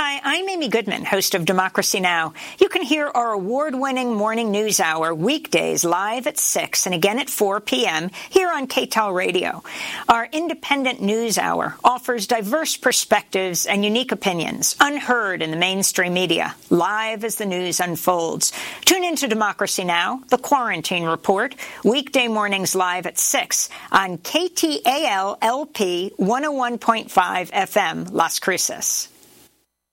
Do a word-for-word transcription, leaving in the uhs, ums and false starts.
Hi, I'm Amy Goodman, host of Democracy Now! You can hear our award-winning morning news hour weekdays live at six and again at four p.m. here on K T A L Radio. Our independent news hour offers diverse perspectives and unique opinions, unheard in the mainstream media, live as the news unfolds. Tune into Democracy Now!, The Quarantine Report, weekday mornings live at six on K T A L L P one oh one point five F M, Las Cruces.